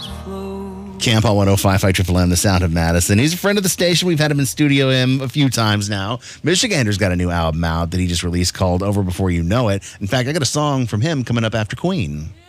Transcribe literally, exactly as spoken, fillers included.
Camp on one oh five point five Triple M, the sound of Madison. He's a friend of the station. We've had him in studio him a few times now. Michigander's got a new album out that he just released called Over Before You Know It. In fact, I got a song from him coming up after Queen.